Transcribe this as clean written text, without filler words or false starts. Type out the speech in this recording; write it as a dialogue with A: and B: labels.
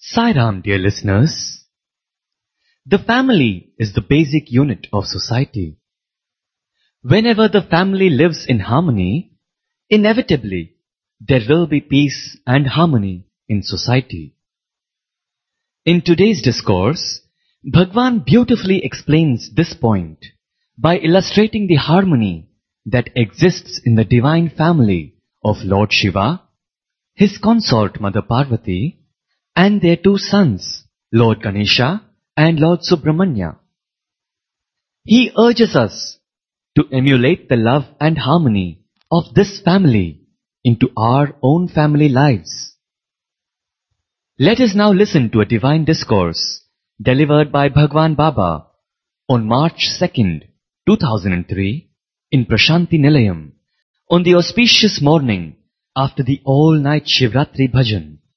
A: Sai Ram, dear listeners. The family is the basic unit of society. Whenever the family lives in harmony, inevitably there will be peace and harmony in society. In today's discourse, Bhagwan beautifully explains this point by illustrating the harmony that exists in the divine family of Lord Shiva, his consort Mother Parvati, and their two sons, Lord Ganesha and Lord Subramanya. He urges us to emulate the love and harmony of this family into our own family lives. Let us now listen to a divine discourse delivered by Bhagwan Baba on March 2nd, 2003 in Prashanti Nilayam on the auspicious morning after the all-night Shivratri Bhajan.